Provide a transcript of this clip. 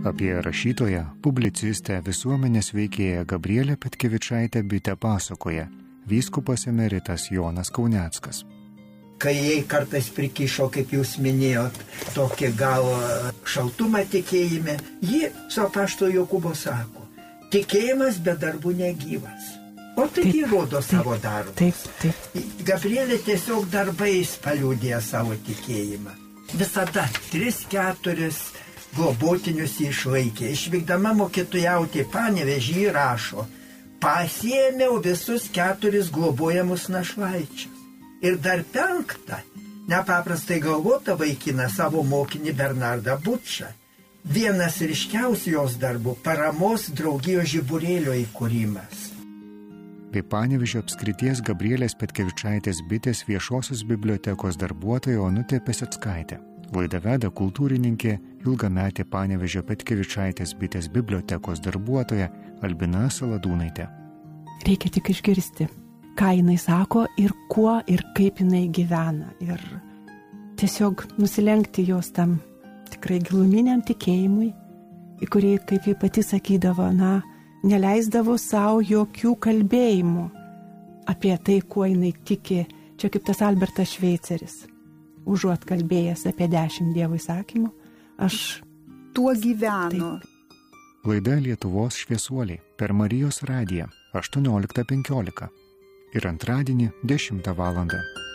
Apie rašytoją, publicistę, visuomenės veikėją Gabrielę Petkevičaitę Bitę pasakoja vyskupas emeritas Jonas Kauneckas. Kai jai kartais prikišo, kaip jūs minėjot, tokį gal šaltumą tikėjime, ji su apaštaliu Jokūbu sako, tikėjimas be darbų negyvas. O tai įrodo savo darbus. Taip. Gabrielė tiesiog darbais paliudė savo tikėjimą. Visada 3-4 globotinius išlaikė. Išvykdama mokytojauti Panevėžį rašo, pasiėmiau visus 4 globojamus našlaičius. Ir dar 5, nepaprastai galvotą vaikiną savo mokinį Bernardą Bučą. Vienas ryškiausių jos darbų – paramos draugijos žiburėlio įkūrimas. Bei Panevėžio apskrities Gabrielės Petkevičaitės Bitės viešosios bibliotekos darbuotoja Onutė Peseckaitė. Laidą veda kultūrininkė, ilgametė Panevėžio Petkevičaitės Bitės bibliotekos darbuotoja Albina Saladūnaitė. Reikia tik išgirsti, ką jinai sako ir kuo ir kaip jinai gyvena. Ir tiesiog nusilenkti jos tam tikrai giluminiam tikėjimui, į kurį, kaip ji pati sakydavo, neleisdavo savo jokių kalbėjimų apie tai, kuo jinai tiki. Čia kaip tas Albertas Šveiceris. Užuot kalbėjęs apie 10 Dievo įsakymų, aš tuo gyvenu. Laida Lietuvos šviesuoliai per Marijos radiją 18:15 ir antradienį 10 val.